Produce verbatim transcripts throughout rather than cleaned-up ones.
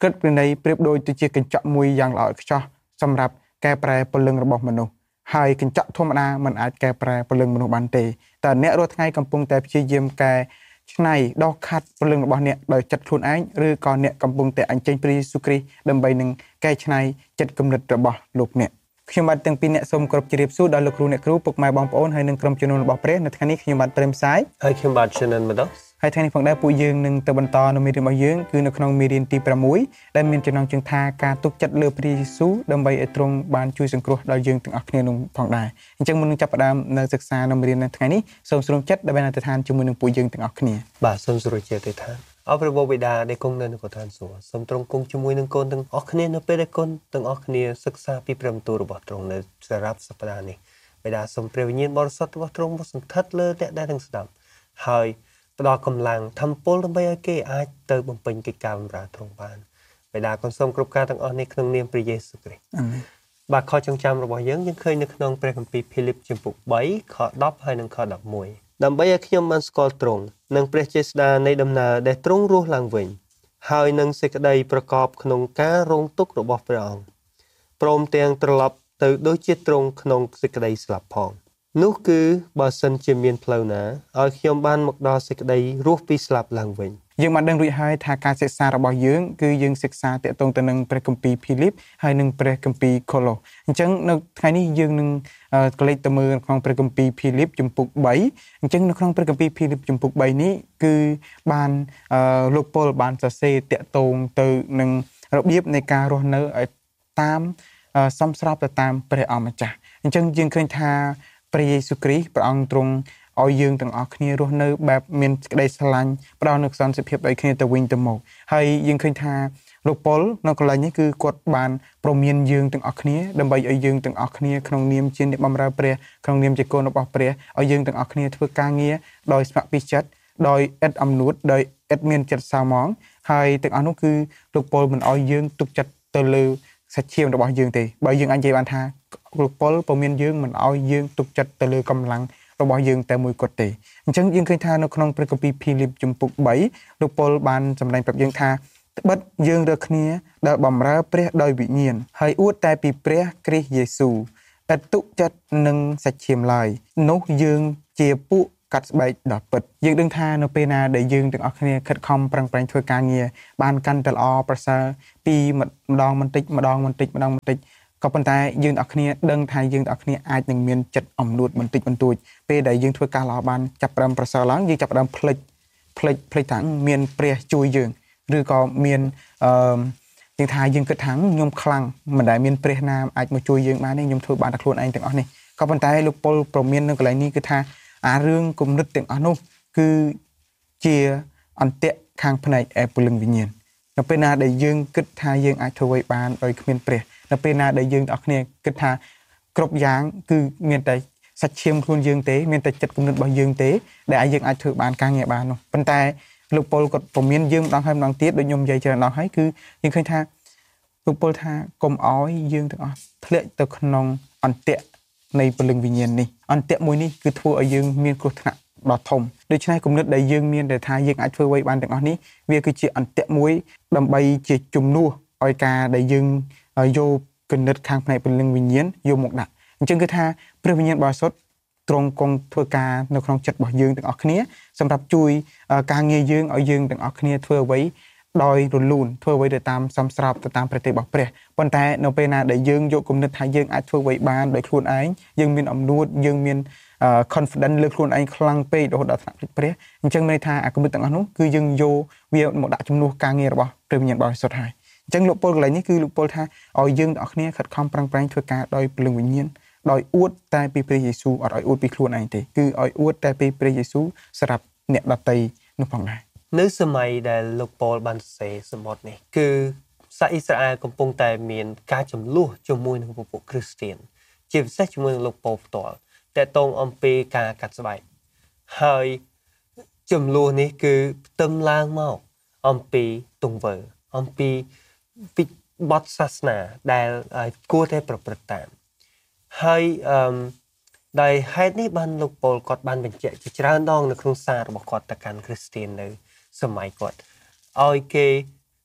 គិតពីនៃប្រៀបដូចទៅជាកញ្ចក់មួយយ៉ាងល្អឥតខ្ចោះសម្រាប់កែប្រែពលឹងរបស់មនុស្សហើយកញ្ចក់ធម្មតាមិនអាចកែប្រែពលឹងមនុស្សបានទេតែអ្នករាល់ថ្ងៃកំពុងតែព្យាយាមកែច្នៃដោះខាត់ពលឹងរបស់អ្នកដោយចិត្តខ្លួនឯងឬក៏អ្នកកំពុងតែអញ្ជើញព្រះយេស៊ូវគ្រីស្ទដើម្បីនឹងកែច្នៃចិត្តគំនិតរបស់លោកអ្នកខ្ញុំបាទទាំងពីរអ្នកសូមគោរពជម្រាបសួរដល់លោកគ្រូអ្នកគ្រូពុកម៉ែបងប្អូនហើយនិងក្រុមជំនុំរបស់ព្រះនៅថ្ងៃនេះខ្ញុំបាទព្រមផ្សាយហើយខ្ញុំបាទជឿនម្ដងហើយថ្ងៃនេះផងដែរពួកយើងនឹងទៅបន្តនៅមេរៀនរបស់យើងគឺនៅក្នុងមេរៀនទី6ដែលមានចំណងជើងថាការទុកចិត្តលើព្រះយេស៊ូវដើម្បីឲ្យទ្រង់បានជួយសង្គ្រោះដល់យើងទាំងអស់គ្នានោះផងដែរអញ្ចឹងមុននឹងចាប់ផ្ដើមនៅសិក្សានៅមេរៀននៅថ្ងៃនេះសូមស្រុំចិត្តដើម្បីអធិដ្ឋានជាមួយនឹងពួកយើងទាំងអស់គ្នាបាទសូមស្រុំចិត្តអធិដ្ឋានអរព្រះបិតាដែលគង់នៅនគរឋានសួគ៌សូមទ្រង់គង់ជាមួយនឹងកូនទាំងអស់គ្នានៅពេលដែលកូនទាំងអស់គ្នាសិក្សាពីព្រះបន្ទូលរបស់ទ្រង់នៅសម្រាប់សប្តាហ៍នេះបិតាសូមព្រះវិញ្ញាណបរិសុទ្ធរបស់ទ្រង់មកសង្កត់លើអ្នកដែលនឹងស្ដាប់ហើយផ្ដល់កម្លាំងធម៌ពលដើម្បីឲ្យគេអាចទៅបំពេញកិច្ចការបម្រើទ្រង់បានបិតាគុំសូមគ្រប់ការទាំងអស់នេះក្នុងនាមព្រះយេស៊ូវគ្រីស្ទអាមែនបាទខចងចាំរបស់យើងយើងឃើញនៅក្នុងព្រះគម្ពីរភីលីបជំពូក3ខដប់ហើយនិងខដប់មួយដើម្បីឲ្យខ្ញុំបានស្គាល់ទ្រង់និងព្រះចេស្តានៃដំណើរដែលទ្រង់រស់ឡើងវិញហើយនឹងសេចក្តីប្រកបក្នុងការរងទុក្ខរបស់ព្រះអង្គព្រមទាំងត្រឡប់ទៅដូចជាទ្រង់ក្នុងសេចក្តីស្លាប់ផងនោះគឺបើសិនជាមានផ្លូវណាឲ្យខ្ញុំបានមកដល់សេចក្តីរស់ពីស្លាប់ឡើងវិញយើងបានដឹងរួចហើយថាការសិក្សារបស់យើងគឺយើងសិក្សាទាក់ទងទៅនឹងព្រះគម្ពីរភីលីបហើយនិងព្រះគម្ពីរកូឡូសអញ្ចឹងនៅថ្ងៃនេះយើងនឹងកលេចទៅមើលក្នុងព្រះគម្ពីរភីលីបជំពូក3អញ្ចឹងនៅក្នុងព្រះគម្ពីរភីលីបជំពូក3នេះគឺបានលោកប៉ុលបានសរសេរទាក់ទងទៅនឹងរបៀបនៃការរស់នៅឲ្យតាមសមស្របទៅតាមព្រះអម្ចាស់អញ្ចឹងយើងឃើញថាព្រះយេស៊ូវគ្រីស្ទព្រះអង្គទ្រង់ឲ្យយើងទាំងអស់គ្នារស់នៅបែបមានក្តីស្រឡាញ់ផ្ដល់នូវសន្តិភាពឲ្យគ្នាទៅវិញទៅមកហើយយើងឃើញថាលោកប៉ុលនៅកន្លែងនេះគឺគាត់បានព្រមានយើងទាំងអស់គ្នាដើម្បីឲ្យយើងទាំងអស់គ្នាក្នុងនាមជាអ្នកបម្រើព្រះក្នុងនាមជាកូនរបស់ព្រះឲ្យយើងទាំងអស់គ្នាធ្វើការងារដោយស្ម័គ្រពីចិត្តដោយឥតអំនួតដោយឥតមានចិត្តសៅហ្មងហើយទាំងអស់នោះគឺលោកប៉ុលមិនឲ្យយើងទុកចិត្តទៅលើសាច់ឈាមរបស់យើងទេបើយើងអាចនិយាយបានថាលោកប៉ុលព្រមានយើងមិនឲ្យយើងទុកចិត្តទៅលើកម្លាំងរបស់យើងតែមួយគត់ទេអញ្ចឹងយើងឃើញថានៅក្នុងព្រះគម្ពីរភីលីបជំពូក3លោកប៉ុលបានសម្ដែងប្រាប់យើងថាត្បិតយើងរើគ្នាដែលបម្រើព្រះដោយវិញ្ញាណហើយអួតតែពីព្រះគ្រីស្ទយេស៊ូវឥតទុកចិត្តនឹងសាច់ឈាមឡើយនោះយើងជាពួកកាត់ស្បែកដល់ពិតយើងដឹងថានៅពេលណាដែលយើងទាំងអស់គ្នាខិតខំប្រឹងប្រែងធ្វើការងារបានកាន់តែល្អប្រសើរពីម្ដងបន្តិចម្ដងបន្តិចម្ដងបន្តិចក៏ប៉ុន្តែយើងទាំងអស់គ្នាដឹងថាយើងទាំងអស់គ្នាអាចនឹងមានចិត្តអំនួតបន្តិចបន្តួចពេលដែលយើងធ្វើការល្អបានចាប់ផ្ដើមប្រសើរឡើងយើងចាប់ផ្ដើមភ្លេចភ្លេចភ្លេចថាមានព្រះជួយយើងឬក៏មានអឺយើងថាយើងគិតថាខ្ញុំខ្លាំងមិនដែលមានព្រះណាអាចមកជួយយើងបានទេខ្ញុំធ្វើបានតែខ្លួនឯងទាំងអស់នេះក៏ប៉ុន្តែលោកប៉ុលប្រមាននៅកន្លែងនេះគឺថាអារឿងគំនិតទាំងអស់នោះគឺជាអន្ទាក់ខាងផ្នែកឯពលឹងវិញ្ញាណនៅពេលណាដែលយើងគិតថាយើងអាចធ្វើឲ្យបានដោយគ្មានព្រះនៅពេលណាដែលយើងទាំងអស់គ្នាគិតថាគ្រប់យ៉ាងគឺមានតែសាច់ឈាមខ្លួនយើងទេមានតែចិត្តគំនិតរបស់យើងទេដែលយើងអាចធ្វើបានការងារបាននោះប៉ុន្តែលោកប៉ុលគាត់ពមៀនយើងម្ដងហើយម្ដងទៀតដូចខ្ញុំនិយាយច្រើនដល់ហើយគឺយើងឃើញថាលោកប៉ុលថាកុំអោយយើងទាំងអស់ធ្លាក់ទៅក្នុងអន្ទាក់នៃពលឹងវិញ្ញាណនេះអន្ទាក់មួយនេះគឺធ្វើឲ្យយើងមានគ្រោះថ្នាក់ដ៏ធំដូច្នេះគំនិតដែលយើងមានដែលថាយើងអាចធ្វើអ្វីបានទាំងអស់នេះវាគឺជាអន្ទាក់មួយដើម្បីជាជំនួសឲ្យការដែលយើងយកគំនិតខាងផ្នែកពលឹងវិញ្ញាណយកមកដាក់អញ្ចឹងគឺថាព្រះវិញ្ញាណបរិសុទ្ធទ្រង់គង់ធ្វើការនៅក្នុងចិត្តរបស់យើងទាំងអស់គ្នាសម្រាប់ជួយការងារយើងឲ្យយើងទាំងអស់គ្នាធ្វើអ្វីដោយរលូនធ្វើអ្វីទៅតាមសមស្របទៅតាមព្រះទ័យរបស់ព្រះប៉ុន្តែនៅពេលណាដែលយើងយកគំនិតថាយើងអាចធ្វើអ្វីបានដោយខ្លួនឯងយើងមានអំនួតយើងមាន confidence លើខ្លួនឯងខ្លាំងពេករហូតដល់ថ្នាក់ភ្លេចព្រះអញ្ចឹងមានន័យថាអាគំនិតទាំងអស់នោះគឺយើងយកវាមកដាក់ជំនួសការងាររបស់ព្រះវិញ្ញាណបរិសុទ្ធហើយអញ្ចឹងលោកប៉ុលកន្លែងនេះគឺលោកប៉ុលថាឲ្យយើងទាំងអស់គ្នាខិតខំប្រឹងប្រែងធ្វើការដោយពលឹងវិញ្ញាណដោយអួតតែពីព្រះយេស៊ូវអត់ឲ្យអួតពីខ្លួនឯងទេគឺឲ្យអួតតែពីព្រះយេស៊ូវសម្រាប់អ្នកដទៃនោះផងដែរនៅសម័យដែលលោកប៉ុលបានសរសេរសម្បត្តិនេះគឺសាសអ៊ីស្រាអែលកំពុងតែមានការចំនួនជាមួយនឹងពួកគ្រីស្ទានជាពិសេសជាមួយនឹងលោកប៉ុលផ្ទាល់តែតងអំពីការកាត់ស្បែកហើយចំនួននេះគឺផ្ទឹមឡើងមកអំពីទង្វើអំពីបទសាសនាដែលគួរតែប្រព្រឹត្តតាមហើយអឺដោយហេតុនេះបានលោកប៉ុលគាត់បានបញ្ជាក់ជាច្រើនដងនៅក្នុងសាររបស់គាត់ទៅកាន់គ្រីស្ទាននៅសម័យគាត់ឲ្យគេ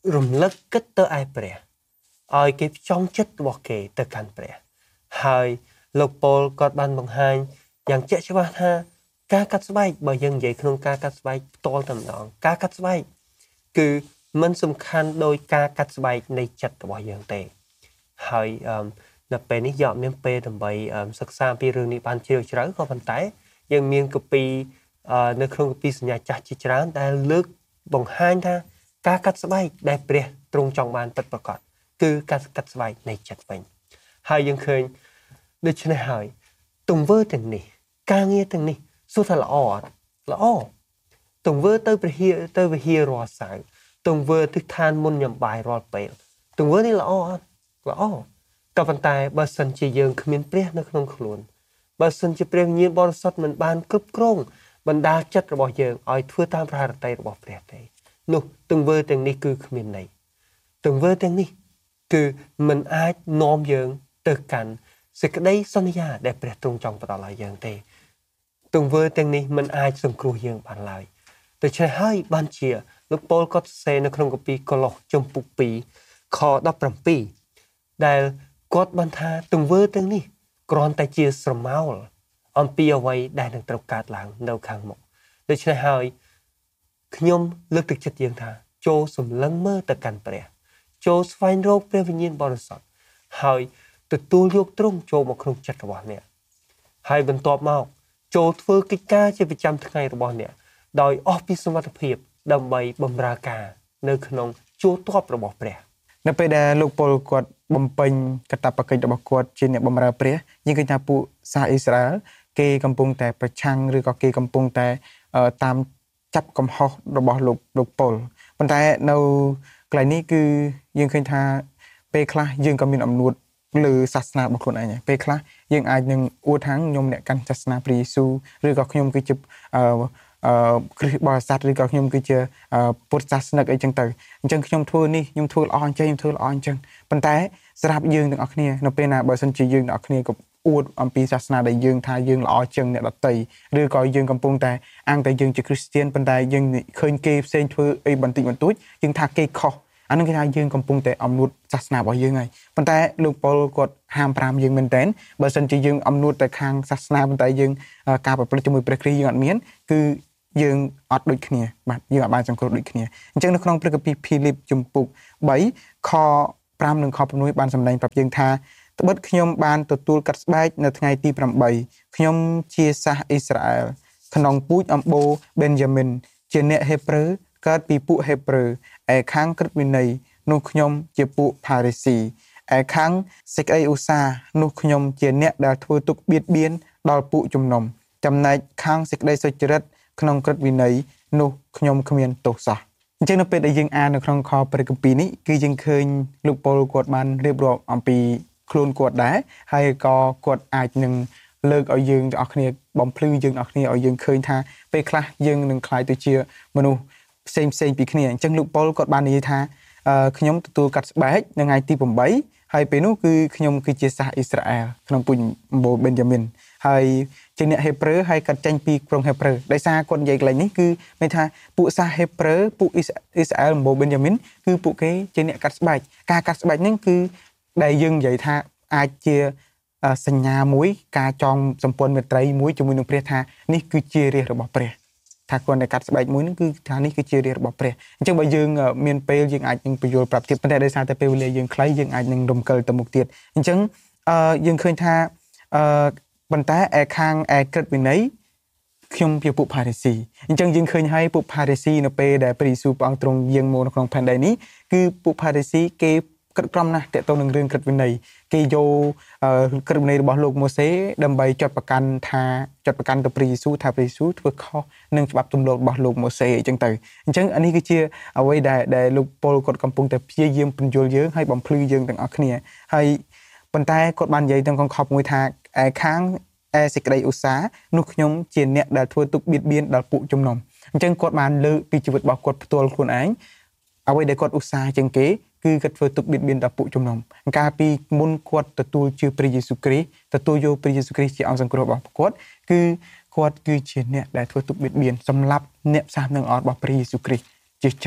រំលឹកគិតទៅឯព្រះឲ្យគេចង់ចិត្តរបស់គេទៅកាន់ព្រះហើយលោកប៉ូលគាត់បានបង្ហាញយ៉ាងជាក់ច្បាស់ថាការកាត់ស្បែកបើយើងនិយាយក្នុងការកាត់ស្បែកផ្ទាល់តែម្ដងការកាត់ស្បែកគឺមិនសំខាន់ដោយការកាត់ស្បែកនៃចិត្តរបស់យើងទេហើយអឺនៅពេលនេះយកមានពេលដើម្បីសិក្សាពីរឿងនេះបានជ្រាលជ្រៅក៏ប៉ុន្តែយើងមានកពីនៅក្នុងកពីសញ្ញាចាស់ជាច្រើនដែលលើកបង្ហាញថាការកាត់ស្បែកដែលព្រះទ្រង់ចង់បានពិតប្រាកដគឺការកាត់ស្បែកនៃចិត្តវិញហើយយើងឃើញដូច្នេះហើយទង្វើទាំងនេះការងារទាំងនេះសួរថាល្អអត់ល្អទង្វើទៅព្រះហិទៅវិហាររាល់សៅរ៍ទង្វើទិដ្ឋានមុនញ៉ាំបាយរាល់ពេលទង្វើនេះល្អអត់ល្អក៏ប៉ុន្តែបើសិនជាយើងគ្មានព្រះនៅក្នុងខ្លួនបើសិនជាព្រះវិញ្ញាណបរិសុទ្ធមិនបានគ្រប់គ្រងបណ្ដាចិត្តរបស់យើងឲ្យធ្វើតាមប្រហារតីរបស់ព្រះទេនោះទង្វើទាំងនេះគឺគ្មានន័យទង្វើទាំងនេះគឺមិនអាចនាំយើងទៅកាន់សេចក្តីសន្យាដែលព្រះទ្រង់ចង់ផ្ដល់ឲ្យយើងទេទង្វើទាំងនេះមិនអាចសង្គ្រោះយើងបានឡើយដូច្នេះហើយបានជាលោកប៉ូលក៏សរសេរនៅក្នុងគម្ពីរកូឡូសជំពូកពីរខដប់ប្រាំពីរដែលគាត់បានថាទង្វើទាំងនេះគ្រាន់តែជាស្រមោលអំពីអ្វីដែលនឹងត្រូវកើតឡើងនៅខាងមុខដូច្នេះហើយខ្ញុំលើកទឹកចិត្តយើងថាចូលសម្លឹងមើលទៅកាន់ព្រះចូលស្វែងរកព្រះវិញ្ញាណបរិសុទ្ធហើយទទួលយកទ្រង់ចូលមកក្នុងចិត្តរបស់អ្នកហើយបន្ទាប់មកចូលធ្វើកិច្ចការជាប្រចាំថ្ងៃរបស់អ្នកដោយអស់ពីសមត្ថភាពដើម្បីបម្រើការនៅក្នុងជួរទ័ពរបស់ព្រះនៅពេលដែលលោកប៉ូលគាត់បំពេញកាតព្វកិច្ចរបស់គាត់ជាអ្នកបម្រើព្រះយើងឃើញថាពួកសាសអ៊ីស្រាអែលគេកំពុងតែប្រឆាំងឬក៏គេកំពុងតែតាមចាប់កំហុសរបស់លោកលោកប៉ូលប៉ុន្តែនៅកន្លែងនេះគឺយើងឃើញថាពេលខ្លះយើងក៏មានអំណួតលើសាសនារបស់ខ្លួនឯងពេលខ្លះយើងអាចនឹងអួតថាខ្ញុំអ្នកកាន់សាសនាព្រះយេស៊ូវឬក៏ខ្ញុំគឺជាអឺអឺគ្រិស្តបរិស័ទឬក៏ខ្ញុំគឺជាពុទ្ធសាសនិកអីចឹងទៅអញ្ចឹងខ្ញុំធ្វើនេះខ្ញុំធ្វើល្អអញ្ចឹងខ្ញុំធ្វើល្អអញ្ចឹងប៉ុន្តែសម្រាប់យើងទាំងអស់គ្នានៅពេលណាបើសិនជាយើងទាំងអស់គ្នាក៏អួតអំពីសាសនាដែលយើងថាយើងល្អជាងអ្នកដទៃឬក៏យើងកំពុងតែអាងតែយើងជាគ្រីស្ទានប៉ុន្តែយើងឃើញគេផ្សេងធ្វើអីបន្តិចបន្តួចយើងថាគេខុសអានឹងគេថាយើងកំពុងតែអំនួតសាសនារបស់យើងហើយប៉ុន្តែលោកប៉ូលគាត់ហាមប្រាមយើងមែនតើបើសិនជាយើងអំនួតតែខាងសាសនាប៉ុន្តែយើងការប្រព្រឹត្តជាមួយព្រះគ្រីស្ទយើងអត់មានគឺយើងអត់ដូចគ្នាបាទយើងអត់បានសង្គ្រោះដូចគ្នាអញ្ចឹងនៅក្នុងព្រះគម្ពីរភីលីបជំពូកបីខប្រាំនិងខប្រាំបានសម្ដែងប្រាប់យើងថាត្បិតខ្ញុំបានទទួលកាត់ស្បែកនៅថ្ងៃទីប្រាំបីខ្ញុំជាសាសអ៊ីស្រាអែលក្នុងពូជអម្បូបេនយ៉ាមីនជាអ្នកហេប្រឺកើតពីពួកហេប្រឺឯខាងក្រឹតវិន័យនោះខ្ញុំជាពួកផារីស៊ីឯខាងសេចក្តីឧស្សាហ៍នោះខ្ញុំជាអ្នកដែលធ្វើទុកបៀតបៀនដល់ពួកជំនុំចំណែកខាងសេចក្តីសុចរិតក្នុងក្រឹតវិន័យនោះខ្ញុំគ្មានទោសសោះអញ្ចឹងនៅពេលដែលយើងអាននៅក្នុងខព្រះគម្ពីរនេះគឺយើងឃើញលោកប៉ូលគាត់បានរៀបរាប់អំពីខ្លួនគាត់ដែរហើយក៏គាត់អាចនឹងលើកឲ្យយើងទាំងអស់គ្នាបំភ្លឺយើងទាំងអស់គ្នាឲ្យយើងឃើញថាពេលខ្លះយើងនឹងខ្លាយទៅជាមនុស្សផ្សេងផ្សេងពីគ្នាអញ្ចឹងលោកប៉ូលគាត់បាននិយាយថាខ្ញុំទទួលកាត់ស្បែកនៅថ្ងៃទីប្រាំបីហើយពេលនោះគឺខ្ញុំគឺជាសាសអ៊ីស្រាអែលក្នុងពូជអម្បូបេនយ៉ាមីនហើយជាអ្នកហេប្រឺហើយកាត់ចេញពីក្រុងហេប្រឺដោយសារគាត់និយាយកន្លែងនេះគឺមានថាពួកសាសហេប្រឺពួកអ៊ីស្រាអែលអម្បូបេនយ៉ាមីនគឺពួកគេជាអ្នកកាត់ស្បែកការកាត់ស្បែកហ្នឹងគឺដែលយើងនិយាយថាអាចជាសញ្ញាមួយការចងសម្ព័ន្ធមេត្រីមួយជាមួយនឹងព្រះថានេះគឺជារាជរបស់ព្រះថាគាត់តែកាត់ស្បែកមួយហ្នឹងគឺថានេះគឺជារាជរបស់ព្រះអញ្ចឹងបើយើងមានពេលយើងអាចនឹងបញ្យល់ប្រាប់ទៀតប៉ុន្តែដោយសារតែពេលវេលាយើងខ្លីយើងអាចនឹងរំកិលទៅមុខទៀតអញ្ចឹងអឺយើងឃើញថាអឺប៉ុន្តែឯខាងឯក្រឹតវិន័យខ្ញុំជាពួកផារីស៊ីអញ្ចឹងយើងឃើញហើយពួកផារីស៊ីនៅពេលដែលព្រះយេស៊ូវព្រះអង្គទ្រង់យាងមកនៅក្នុងផែនដីនេះគឺពួកផារីស៊ីគេក្រឹតក្រមណាស់តើតទៅនឹងរឿងក្រឹតវិន័យគេយកក្រឹតវិន័យរបស់លោកម៉ូសេដើម្បីចាត់ប្រកាន់ថាចាត់ប្រកាន់ទៅព្រះយេស៊ូវថាព្រះយេស៊ូវធ្វើខុសនឹងច្បាប់ទម្លាប់របស់លោកម៉ូសេអញ្ចឹងទៅអញ្ចឹងអានេះគឺជាអ្វីដែលដែលលោកប៉ូលគាត់កំពុងតែព្យាយាមពន្យល់យើងហើយបំភ្លឺយើងទាំងអស់គ្នាហើយប៉ុន្តែគាត់បាននិយាយទាំងកងខប់មួយថាឯខាងឯសេចក្តីឧស្សាហ៍នោះខ្ញុំជាអ្នកដែលធ្វើទុកបៀតបៀនដល់ពួកជំនុំអញ្ចឹងគាត់បានលើកពីជីវិតរបស់គាត់ផ្ទាល់ខ្លួនឯងអ្វីដែលគាត់ឧស្សាហ៍ជាងគេគឺគាត់ធ្វើទុកបៀតបៀនដល់ពួកជំនុំកាលពីមុនគាត់ទទួលជឿព្រះយេស៊ូវគ្រីស្ទទទួលយកព្រះយេស៊ូវគ្រីស្ទជាអង្គសង្គ្រោះរបស់គាត់គឺគាត់គឺជាអ្នកដែលធ្វើទុកបៀតបៀនសម្រាប់អ្នកផ្សះនឹងអត់របស់ព្រះយេស៊ូវគ្រីស្ទជាច្រើន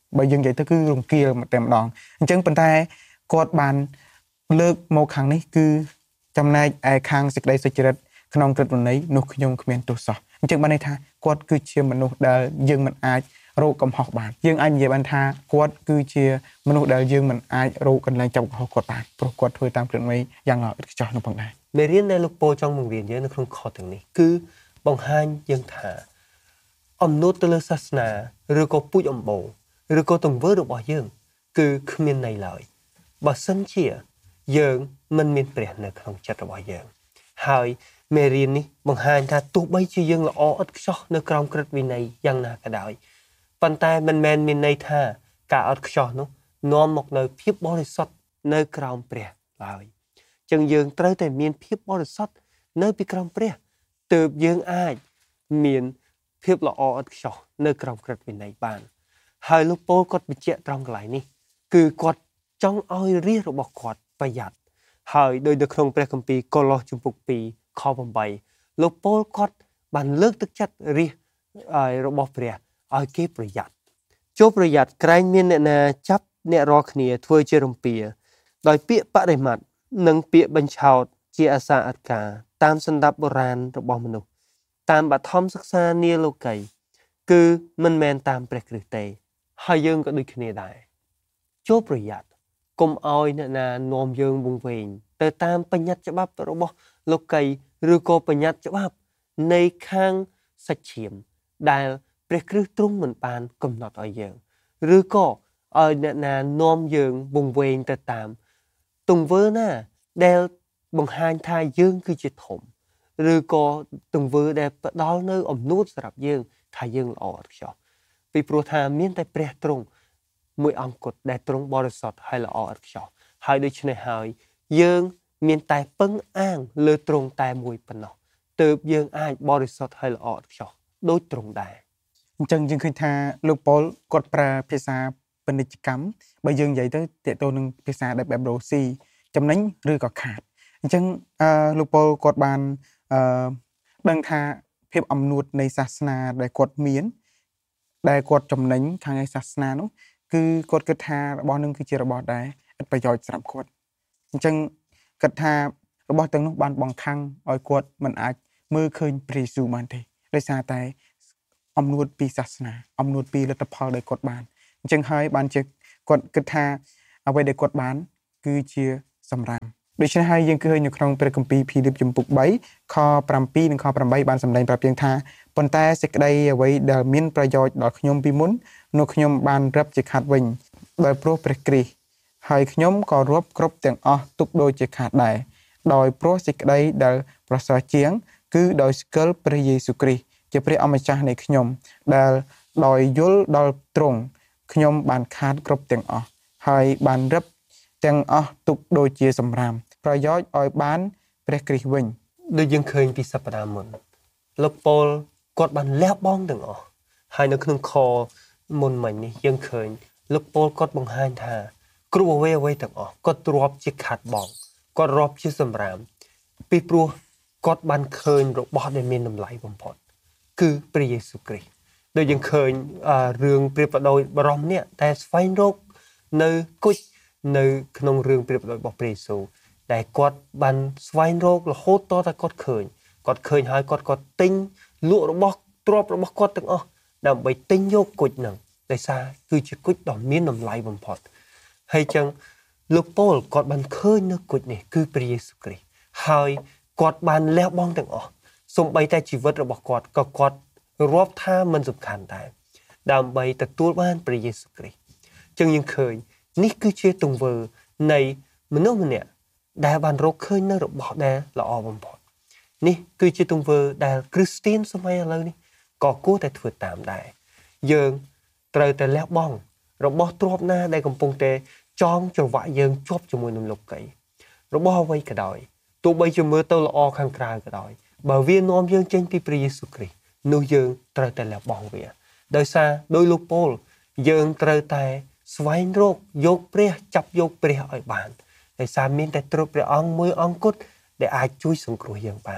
បើយើងនិយាយទៅគឺរង្គាលតែម្ដងអញ្ចឹងប៉ុន្តែគាត់បានលើកមកខាងនេះគឺចំណែកឯខាងសេចក្តីសុចរិតក្នុងក្រឹតវិន័យនោះខ្ញុំគ្មានទោសសោះអញ្ចឹងបានន័យថាគាត់គឺជាមនុស្សដែលយើងមិនអាចរកកំហុសបានយើងអាចនិយាយបានថាគាត់គឺជាមនុស្សដែលយើងមិនអាចរកកន្លែងចាប់កំហុសគាត់បានព្រោះគាត់ធ្វើតាមក្រឹតវិន័យយ៉ាងល្អឥតខ្ចោះនោះផងដែរមេរៀនដែលលោកពោចង់បង្រៀនយើងនៅក្នុងខទាំងនេះគឺបង្ហាញយើងថាអំណួតទៅលើសាសនាឬក៏ពូជអម្បូរឬក៏ទង្វើរបស់យើងគឺគ្មានន័យឡើយបើសិនជាយើងមិនមានព្រះនៅក្នុងចិត្តរបស់យើងហើយមេរៀននេះបង្ហាញថាទោះបីជាយើងល្អឥតខ្ចោះនៅក្រោមក្រឹតវិន័យយ៉ាងណាក៏ដោយប៉ុន្តែមិនមែនមានន័យថាការឥតខ្ចោះនោះនាំមកនៅភាពបរិសុទ្ធនៅក្រោមព្រះឡើយអញ្ចឹងយើងត្រូវតែមានភាពបរិសុទ្ធនៅពីក្រោមព្រះទើបយើងអាចមានភាពល្អឥតខ្ចោះនៅក្រោមក្រឹតវិន័យបានហើយលោកពោលគាត់បញ្ជាក់ត្រង់កន្លែងនេះគឺគាត់ចង់ឲ្យរាជរបស់គាត់ប្រយ័ត្នហើយដោយនៅក្នុងព្រះគម្ពីរកូឡូសជំពូកពីរខeightលោកពោលគាត់បានលើកទឹកចិត្តរាជរបស់ព្រះឲ្យគេប្រយ័ត្នចូលប្រយ័ត្នក្រែងមានអ្នកណាចាប់អ្នករាល់គ្នាធ្វើជារំពាដោយពាក្យបរិមាត់និងពាក្យបញ្ឆោតជាអាសាអត្ការតាមសន្តាប់បុរាណរបស់មនុស្សតាមបឋមសិក្សានាលោកីគឺមិនមែនតាមព្រះគ្រីស្ទទេហើយយើងក៏ដូចគ្នាដែរចូលប្រយ័ត្នកុំឲ្យអ្នកណានាំយើងវង្វេងទៅតាមបញ្ញត្តិច្បាប់របស់លោកីឬក៏បញ្ញត្តិច្បាប់នៃខាងសាច់ឈាមដែលព្រះគ្រីស្ទទ្រង់មិនបានកំណត់ឲ្យយើងឬក៏ឲ្យអ្នកណានាំយើងវង្វេងទៅតាមទង្វើណាដែលបង្ហាញថាយើងគឺជាធំឬក៏ទង្វើដែលផ្ដល់នៅអំណួតសម្រាប់យើងថាយើងល្អឥតខ្ចោះពីព្រោះថាមានតែព្រះទ្រង់មួយអង្គគត់ដែលទ្រង់បរិសុទ្ធហើយល្អឥតខ្ចោះហើយដូច្នេះហើយយើងមានតែពឹងអាងលើទ្រង់តែមួយប៉ុណ្ណោះទើបយើងអាចបរិសុទ្ធហើយល្អឥតខ្ចោះដូចទ្រង់ដែរអញ្ចឹងយើងឃើញថាលោកប៉ូលគាត់ប្រើភាសាពាណិជ្ជកម្មបើយើងនិយាយទៅតេតទៅនឹងភាសាដែលបែបរូស៊ីចំណេញឬក៏ខាតអញ្ចឹងអឺលោកប៉ូលគាត់បានអឺដឹងថាភាពអំនួតនៃសាសនាដែលគាត់មានដែលគាត់ចំណេញខាងឯសាសនានោះគឺគាត់គិតថារបស់នឹងគឺជារបស់ដែលឥតប្រយោជន៍សម្រាប់គាត់អញ្ចឹងគិតថារបស់ទាំងនោះបានបង្ខំឲ្យគាត់មិនអាចមើលឃើញព្រះយេស៊ូវបានទេដោយសារតែអំនួតពីសាសនាអំនួតពីលទ្ធផលដែលគាត់បានអញ្ចឹងហើយបានជាគាត់គិតថាអ្វីដែលគាត់បានគឺជាសម្រាមដូច្នេះហើយយើងឃើញនៅក្នុងព្រះគម្ពីរភីលីបជំពូក3ខsevenនិងខeightបានសម្ដែងប្រាប់យើងថាប៉ុន្តែសេចក្តីអ្វីដែលមានប្រយោជន៍ដល់ខ្ញុំពីមុននោះខ្ញុំបានរឹបជាខាត់វិញដោយព្រោះព្រះគ្រីស្ទហើយខ្ញុំក៏រាប់គ្រប់ទាំងអស់ទុកដូចជាខាតដែរដោយព្រោះសេចក្តីដែលប្រសើរជាងគឺដោយស្គាល់ព្រះយេស៊ូវគ្រីស្ទជាព្រះអម្ចាស់នៃខ្ញុំដែលដោយយល់ដល់ទ្រង់ខ្ញុំបានខាតគ្រប់ទាំងអស់ហើយបានរឹបទាំងអស់ទុកដូចជាសម្រាមប្រយោជន៍ឲ្យបានព្រះគ្រីស្ទវិញដូចយើងឃើញពីសប្តាហ៍មុនលោកប៉ូលគាត់បានលះបង់ទាំងអស់ហើយនៅក្នុងខមុនមិញនេះយើងឃើញលោកប៉ូលគាត់បង្ហាញថាគ្រប់អ្វីអ្វីទាំងអស់គាត់រាប់ជាខាត់បងគាត់រាប់ជាសម្រាមពីព្រោះគាត់បានឃើញរបស់ដែលមានតម្លៃបំផុតគឺព្រះយេស៊ូវគ្រីស្ទដូចយើងឃើញរឿងព្រាបដោយបរោះម្នាក់តែស្វែងរកនៅគុជនៅក្នុងរឿងព្រាបដោយរបស់ព្រះយេស៊ូវដែលគាត់បានស្វែងរករហូតតតែគាត់ឃើញគាត់ឃើញហើយគាត់ក៏ទិញលក់របស់ទ្រព្យរបស់គាត់ទាំងអស់ដើម្បីទិញយកគុជហ្នឹងដោយសារគឺជាគុជដ៏មានតម្លៃបំផុតហើយចឹងលោកប៉ូលគាត់បានឃើញនៅគុជនេះគឺព្រះយេស៊ូវគ្រីស្ទហើយគាត់បានលះបង់ទាំងអស់សូម្បីតែជីវិតរបស់គាត់ក៏គាត់រាប់ថាមិនសំខាន់ដែរដើម្បីទទួលបានព្រះយេស៊ូវគ្រីស្ទចឹងយើងឃើញនេះគឺជាទង្វើនៃមនុស្សម្នាក់ដែលបានរកឃើញនៅរបស់ដែលល្អបំផុតនេះគឺជាទង្វើដែលគ្រីស្ទៀនសម័យឥឡូវនេះក៏គួរតែធ្វើតាមដែរយើងត្រូវតែលះបង់របស់ទ្រព្យណាដែលកំពុងតែចងច្រវាក់យើងជាប់ជាមួយនឹងលោកីរបស់អ្វីក៏ដោយទោះបីជាមើលទៅល្អខាងក្រៅក៏ដោយបើវានាំយើងចេញពីព្រះយេស៊ូវគ្រីស្ទនោះយើងត្រូវតែលះបង់វាដោយសារដោយលោកប៉ូលយើងត្រូវតែស្វែងរកយកព្រះចាប់យកព្រះឲ្យបានដោយសារមានតែទ្រព្យព្រះអង្គមួយអង្គគត់ដែលអាចជួយសង្គ្រោះយើងបាន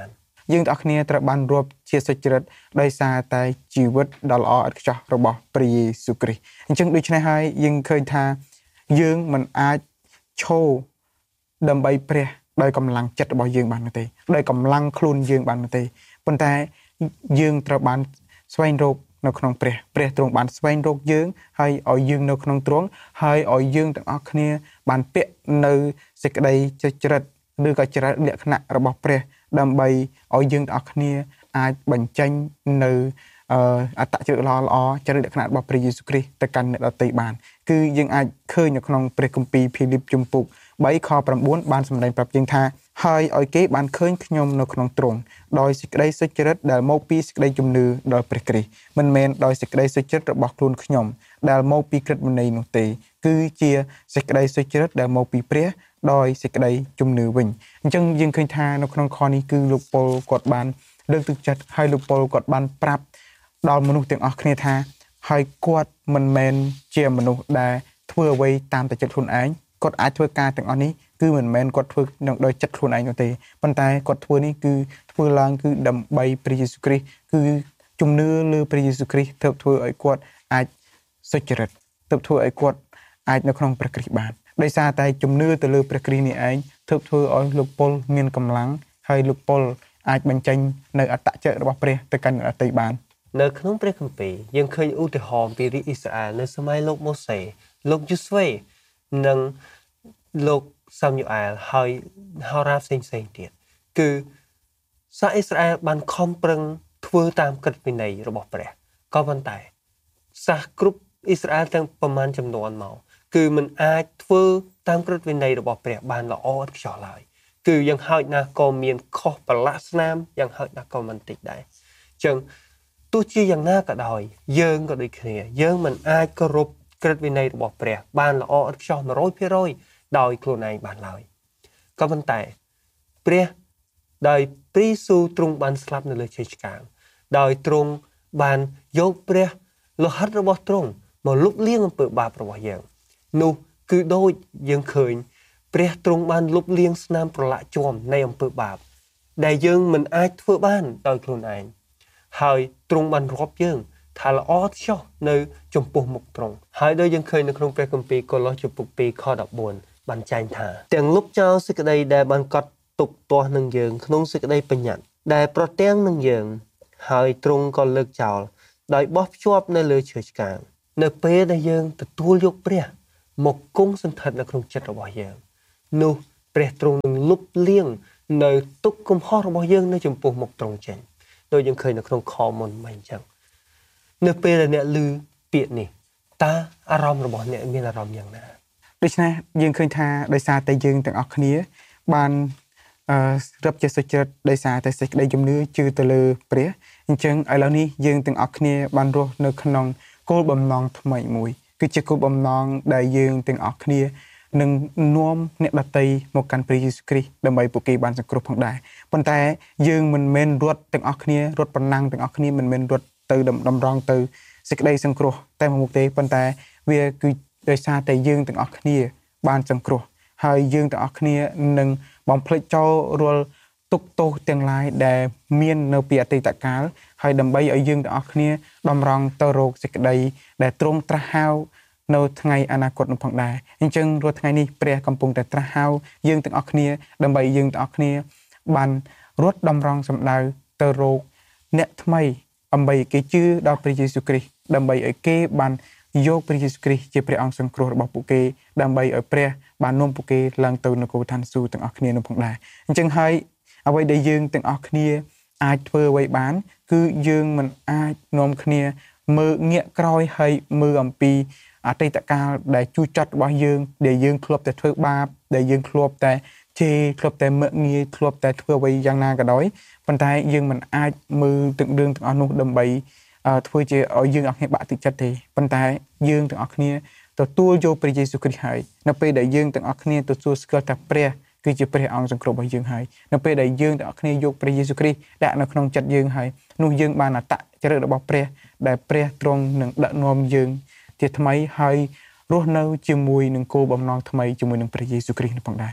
យើងទាំងអស់គ្នាត្រូវបានរាប់ជាសុចរិតដោយសារតែជីវិតដ៏ល្អឥតខ្ចោះរបស់ព្រះយេស៊ូវគ្រីស្ទអញ្ចឹងដូច្នេះហើយយើងឃើញថាយើងមិនអាចឈរដើម្បីព្រះដោយកម្លាំងចិត្តរបស់យើងបានទេដោយកម្លាំងខ្លួនយើងបានទេប៉ុន្តែយើងត្រូវបានស្វែងរកនៅក្នុងព្រះព្រះទ្រង់បានស្វែងរកយើងហើយឲ្យយើងនៅក្នុងទ្រង់ហើយឲ្យយើងទាំងអស់គ្នាបានពាក់នៅសេចក្តីច្រិតឬក៏ច្រិតលក្ខណៈរបស់ព្រះដើម្បីឲ្យយើងទាំងអស់គ្នាអាចបញ្ចេញនៅអត្តចរិតល្អល្អចរិតលក្ខណៈរបស់ព្រះយេស៊ូវគ្រីស្ទទៅកាន់អ្នកដទៃបានគឺយើងអាចឃើញនៅក្នុងព្រះគម្ពីរភីលីបជំពូក3ខ9បានសម្ដែងប្រាប់យើងថាហើយឲ្យគេបានឃើញខ្ញុំនៅក្នុងទ្រង់ដោយសេចក្តីសុចរិតដែលមកពីសេចក្តីជំនឿដល់ព្រះគ្រីស្ទមិនមែនដោយសេចក្តីសុចរិតរបស់ខ្លួនខ្ញុំដែលមកពីក្រឹតវិន័យនោះទេគឺជាសេចក្តីសុចរិតដែលមកពីព្រះដោយសេចក្តីជំនឿវិញអញ្ចឹងយើងឃើញថានៅក្នុងខនេះគឺលោកប៉ុលគាត់បានលើកទឹកចិត្តហើយលោកប៉ុលគាត់បានប្រាប់ដល់មនុស្សទាំងអស់គ្នាថាហើយគាត់មិនមែនជាមនុស្សដែលធ្វើអ្វីតាមតែចិត្តខ្លួនឯងគាត់អាចធ្វើការទាំងអស់នេះគឺមិនមែនគាត់ធ្វើនឹងដោយចិត្តខ្លួនឯងនោះទេប៉ុន្តែគាត់ធ្វើនេះគឺធ្វើឡើងគឺដើម្បីព្រះយេស៊ូវគ្រីស្ទគឺជំនឿលើព្រះយេស៊ូវគ្រីស្ទទើបធ្វើឲ្យគាត់អាចសុចរិតទើបធ្វើឲ្យគាត់អាចនៅក្នុងព្រះគ្រីស្ទបានដោយសារតែជំនឿទៅលើព្រះគ្រីស្ទនេះឯងទើបធ្វើឲ្យលោកប៉ុលមានកម្លាំងហើយលោកប៉ុលអាចបញ្ចេញនៅអត្តចរិតរបស់ព្រះទៅកាន់អ្នកដទៃបាននៅក្នុងព្រះគម្ពីរយើងឃើញឧទាហរណ៍ពីរាជអ៊ីស្រាអែលនៅសម័យលោកម៉ូសេលោកយូស្វេនិងលោកសាមយូអែលហើយហោរ៉ាផ្សេងផ្សេងទៀតគឺសាសអ៊ីស្រាអែលបានខំប្រឹងធ្វើតាមកិត្តវិន័យរបស់ព្រះក៏ប៉ុន្តែសាសគ្រប់អ៊ីស្រាអែលទាំងប្រមាណចំនួនមកគឺមិនអាចធ្វើតាមកិត្តវិន័យរបស់ព្រះបានល្អឥតខ្ចោះឡើយគឺយ៉ាងហោចណាស់ក៏មានខុសប្រឡាក់ស្នាមយ៉ាងហោចណាស់ក៏មិនតិចដែរអញ្ចឹងទោះជាយ៉ាងណាក៏ដោយយើងក៏ដូចគ្នាយើងមិនអាចគោរពក្រឹតវិន័យរបស់ព្រះបានល្អឥតខ្ចោះ một trăm phần trăm ដោយខ្លួនឯងបានឡើយក៏ប៉ុន្តែព្រះដោយព្រះយេស៊ូវទ្រង់បានស្លាប់នៅលើឈើឆ្កាងដោយទ្រង់បានយកព្រះលោហិតរបស់ទ្រង់មកលុបលាងអំពើបាបរបស់យើងនោះគឺដូចយើងឃើញព្រះទ្រង់បានលុបលាងស្នាមប្រឡាក់ជាំនៃអំពើបាបដែលយើងមិនអាចធ្វើបានដោយខ្លួនឯងហើយទ្រង់បានរាប់យើងថាល្អឥតខ្ចោះនៅចំពោះមុខទ្រង់ហើយដោយយើងឃើញនៅក្នុងព្រះគម្ពីរកូឡូសជំពូកពីរខដប់បួនបានចែងថាទាំងលុបចោលសេចក្តីដែលបានកត់ទុកទាស់នឹងយើងក្នុងសេចក្តីបញ្ញត្តិដែលប្រទាំងនឹងយើងហើយទ្រង់ក៏លើកចោលដោយបោះភ្ជាប់នៅលើឈើឆ្កាងនៅពេលដែលយើងទទួលយកព្រះមកគង់សន្ធិដ្ឋនៅក្នុងចិត្តរបស់យើងនោះព្រះទ្រង់នឹងលុបលាងនៅទុក្ខកំហុសរបស់យើងនៅចំពោះមុខទ្រង់ចេញដោយយើងឃើញនៅក្នុងខមុនមកអញ្ចឹងនៅពេលដែលអ្នកឮពាក្យនេះតើអារម្មណ៍របស់អ្នកមានអារម្មណ៍យ៉ាងណាដូច្នេះយើងឃើញថាដោយសារតែយើងទាំងអស់គ្នាបានអឺរឹបជាសុចរិតដោយសារតែសេចក្តីជំនឿជឿទៅលើព្រះអញ្ចឹងឥឡូវនេះយើងទាំងអស់គ្នាបានរស់នៅក្នុងគោលបំណងថ្មីមួយគឺជាគោលបំណងដែលយើងទាំងអស់គ្នានឹងនាំអ្នកដទៃមកកាន់ព្រះយេស៊ូវគ្រីស្ទដើម្បីពួកគេបានសង្គ្រោះផងដែរប៉ុន្តែយើងមិនមែនរត់ទាំងអស់គ្នារត់ប្រណាំងទាំងអស់គ្នាមិនមែនរត់ទៅតម្រង់ទៅសេចក្តីសង្គ្រោះតែមួយមុខទេប៉ុន្តែវាគឺដោយសារតែយើងទាំងអស់គ្នាបានសង្គ្រោះហើយយើងទាំងអស់គ្នានឹងបំភ្លេចចោលរាល់ទុក្ខទោសទាំងឡាយដែលមាននៅពីអតីតកាលហើយដើម្បីឲ្យយើងទាំងអស់គ្នាតម្រង់ទៅរកសេចក្តីដែលទ្រង់ត្រាស់ហៅនៅថ្ងៃអនាគតនោះផងដែរអញ្ចឹងរាល់ថ្ងៃនេះព្រះកំពុងតែត្រាស់ហៅយើងទាំងអស់គ្នាដើម្បីយើងទាំងអស់គ្នាបានរត់តម្រង់សម្ដៅទៅរកអ្នកថ្មីដើម្បីឲ្យគេជឿដល់ព្រះយេស៊ូវគ្រីស្ទដើម្បីឲ្យគេបានយកព្រះយេស៊ូវគ្រីស្ទជាព្រះអង្គសង្គ្រោះរបស់ពួកគេដើម្បីឲ្យព្រះបាននាំពួកគេឡើងទៅនគរឋានសួគ៌ទាំងអស់គ្នានោះផងដែរអញ្ចឹងហើយអ្វីដែលយើងទាំងអស់គ្នាអាចធ្វើអ្វីបានគឺយើងមិនអាចនាំគ្នាមើលងាកក្រោយហើយមើលអំពីអតីតកាលដែលជួចចត់របស់យើងដែលយើងធ្លាប់តែធ្វើបាបដែលយើងធ្លាប់តែជេរធ្លាប់តែមើលងាយធ្លាប់តែធ្វើអ្វីយ៉ាងណាក៏ដោយប៉ុន្តែយើងមិនអាចមើលទាំងរឿងទាំងអស់នោះដើម្បីធ្វើជាឲ្យយើងអស់គ្នាបាក់ទឹកចិត្តទេប៉ុន្តែយើងទាំងអស់គ្នាទទួលយកព្រះយេស៊ូវគ្រីស្ទហើយនៅពេលដែលយើងទាំងអស់គ្នាទទួលស្គាល់ថាព្រះគឺជាព្រះអង្គសង្គ្រោះរបស់យើងហើយនៅពេលដែលយើងទាំងអស់គ្នាយកព្រះយេស៊ូវគ្រីស្ទដាក់នៅក្នុងចិត្តយើងហើយនោះយើងបានអត្តចរិតរបស់ព្រះដែលព្រះទ្រង់នឹងដឹកនាំយើងជាថ្មីហើយរស់នៅជាមួយនឹងគោលបំណងថ្មីជាមួយនឹងព្រះយេស៊ូវគ្រីស្ទនោះផងដែរ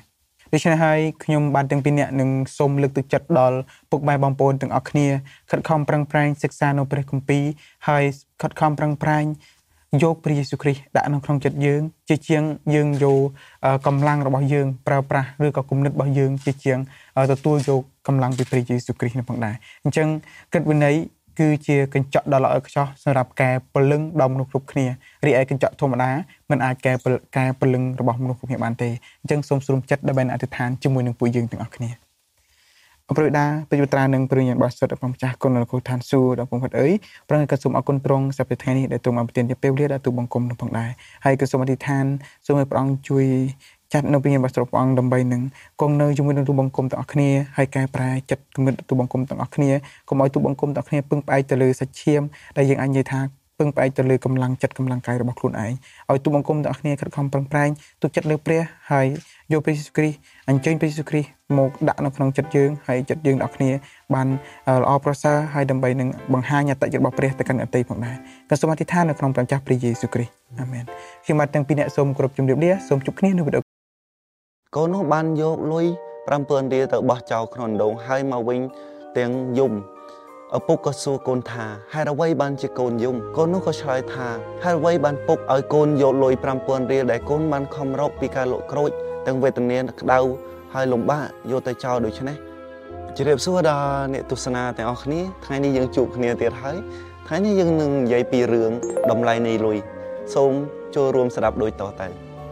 ដូច្នេះហើយខ្ញុំបានទាំងពីរនាក់នឹងសូមលើកទឹកចិត្តដល់ពុកម៉ែបងប្អូនទាំងអស់គ្នាខិតខំប្រឹងប្រែងសិក្សានៅព្រះគម្ពីរហើយខិតខំប្រឹងប្រែងយកព្រះយេស៊ូវគ្រីស្ទដាក់នៅក្នុងចិត្តយើងជាជាងយើងយកកម្លាំងរបស់យើងប្រើប្រាស់ឬក៏គំនិតរបស់យើងជាជាងទទួលយកកម្លាំងពីព្រះយេស៊ូវគ្រីស្ទនេះផងដែរអញ្ចឹងគិតវិន័យគឺជាកញ្ចក់ដ៏ល្អឥតខ្ចោះសម្រាប់ការពលឹងដល់មនុស្សគ្រប់គ្នារីឯកញ្ចក់ធម្មតាមិនអាចកែការពលឹងរបស់មនុស្សគ្រប់គ្នាបានទេអញ្ចឹងសូមស្រុំចិត្តដើម្បីអធិដ្ឋានជាមួយនឹងពួកយើងទាំងអស់គ្នាអរព្រឹកដាពេជ្រត្រានឹងព្រះញាណបរិសុទ្ធរបស់ម្ចាស់គុណលោកឋានសួគ៌ដល់ពុទ្ធអើយប្រងក៏សូមអរគុណទ្រង់សម្រាប់ថ្ងៃនេះដែលទ្រង់បានប្រទានជាពេលវេលាដល់ទូបង្គំនឹងផងដែរហើយក៏សូមអធិដ្ឋានសូមឲ្យព្រះអង្គជួយចាត់នៅព្រះញាណបរិសុទ្ធព្រះអង្គដើម្បីនឹងគង់នៅជាមួយនឹងទូបង្គំទាំងអស់គ្នាហើយកែប្រែចិត្តគំនិតទូបង្គំទាំងអស់គ្នាកុំឲ្យទូបង្គំទាំងអស់គ្នាពឹងផ្អែកទៅលើសាច់ឈាមដែលយើងអាចនិយាយថាពឹងផ្អែកទៅលើកម្លាំងចិត្តកម្លាំងកាយរបស់ខ្លួនឯងឲ្យទូបង្គំទាំងអស់គ្នាខិតខំប្រឹងប្រែងទុកចិត្តលើព្រះហើយយកព្រះយេស៊ូវគ្រីស្ទអញ្ជើញព្រះយេស៊ូវគ្រីស្ទមកដាក់នៅក្នុងចិត្តយើងហើយចិត្តយើងទាំងអស់គ្នាបានល្អប្រសើរហើយដើម្បីនឹងបង្ហាញអត្តចរិតរបស់ព្រះទៅកាន់អ្នកដទៃផងដែរក៏សូមអធិដ្ឋាននៅក្នុងព្រះម្ចាស់ព្រះយេស៊ូវគ្រីស្ទអាមែនខ្ញុំបាទទាំងពីរអ្នកសូមគោរពជម្រាបលាសូមជួបគ្នានៅវីដេអូកូននោះបានយកលុយប្រាំពាន់រៀលទៅបោះចោលក្នុងដងហើយមកវិញទាំងយំឪពុកក៏សួរកូនថាហេតុអ្វីបានជាកូនយំកូននោះក៏ឆ្លើយថាហេតុអ្វីបានពុកឲ្យកូនយកលុយប្រាំពាន់រៀលដែលកូនបានខំរកពីការលក់ក្រូចទាំងវេទនាក្តៅហើយលំបាកយកទៅចោលដូច្នេះជម្រាបសួរដល់អ្នកទស្សនាទាំងអស់គ្នាថ្ងៃនេះយើងជួបគ្នាទៀតហើយថ្ងៃនេះយើងនឹងនិយាយពីរឿងតម្លៃនៃលុយសូមចូលរួមស្ដាប់ដូចតទៅ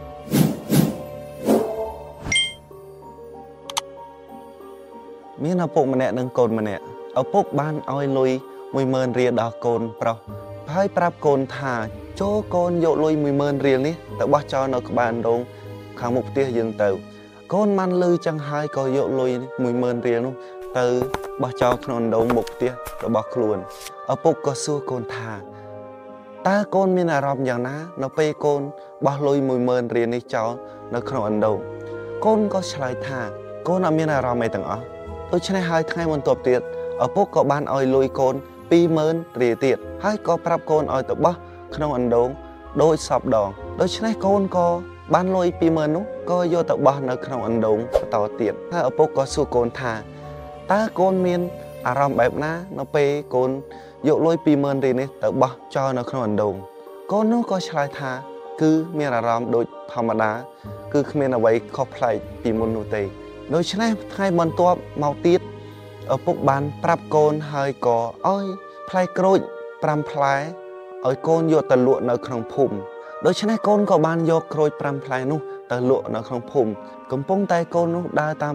មានឪពុកម្នាក់និងកូនម្នាក់ឪពុកបានឲ្យលុយមួយម៉ឺនរៀលដល់កូនប្រុសហើយប្រាប់កូនថាចូលកូនយកលុយមួយម៉ឺនរៀលនេះទៅបោះចោលនៅក្បែរដងខាងមុខផ្ទះយើងទៅកូនបានលឺចឹងហើយក៏យកលុយមួយម៉ឺនរៀលនោះទៅបោះចោលក្នុងដងមុខផ្ទះរបស់ខ្លួនឪពុកក៏សួរកូនថាតើកូនមានអារម្មណ៍យ៉ាងណានៅពេលកូនបោះលុយមួយម៉ឺនរៀលនេះចោលនៅក្នុងអណ្ដូងកូនក៏ឆ្លើយថាកូនអត់មានអារម្មណ៍អីទាំងអស់ដូច្នេះហើយថ្ងៃបន្ទាប់ទៀតឪពុកក៏បានឲ្យលុយកូនពីរម៉ឺនរៀលទៀតហើយក៏ប្រាប់កូនឲ្យទៅបោះក្នុងអណ្ដូងដោយសពដងដូច្នេះកូនក៏បានលុយពីរម៉ឺននោះក៏យកទៅបោះនៅក្នុងអណ្ដូងបន្តទៀតហើយឪពុកក៏សួរកូនថាតើកូនមានអារម្មណ៍បែបណានៅពេលកូនយកលុយពីរម៉ឺនរៀលនេះទៅបោះចោលនៅក្នុងអណ្ដូងកូននោះក៏ឆ្លើយថាគឺមានអារម្មណ៍ដូចធម្មតាគឺគ្មានអ្វីខុសប្លែកពីមុននោះទេដូច្នេះថ្ងៃបន្ទាប់មកទៀតឪពុកបានប្រាប់កូនហើយក៏ឲ្យផ្លែក្រូចប្រាំផ្លែឲ្យកូនយកទៅលក់នៅក្នុងភូមិដូច្នេះកូនក៏បានយកក្រូចប្រាំផ្លែនោះទៅលក់នៅក្នុងភូមិកំពុងតែកូននោះដើរតាម